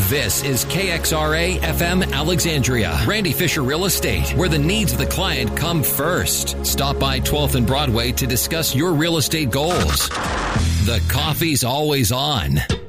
This is KXRA FM Alexandria. Randy Fisher Real Estate, where the needs of the client come first. Stop by 12th and Broadway to discuss your real estate goals. The coffee's always on.